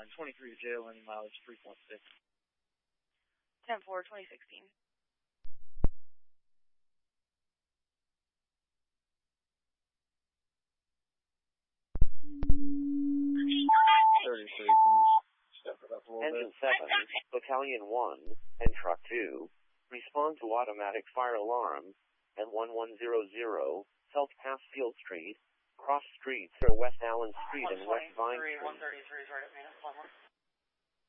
line 23 to jail, any mileage 3.6. 10-4, 2016. Engine 7, Battalion 1, and Truck 2, respond to automatic fire alarm at 1100 South Passfield Street, cross streets are West Allen Street and West Vine Street. 133 is right at me.